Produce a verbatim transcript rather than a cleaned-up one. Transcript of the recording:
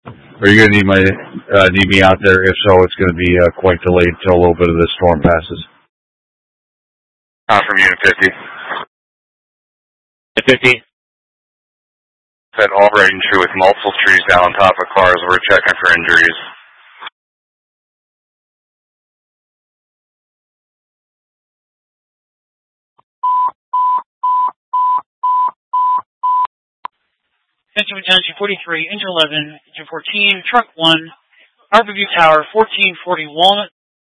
Are you going to need my uh, need me out there? If so, it's going to be uh, quite delayed until a little bit of this storm passes. Uh, from Unit fifty. fifty. Said all right and true with multiple trees down on top of cars. We're checking for injuries. Benjamin Township forty-three, engine eleven, engine fourteen, truck one, Harborview Tower fourteen forty Walnut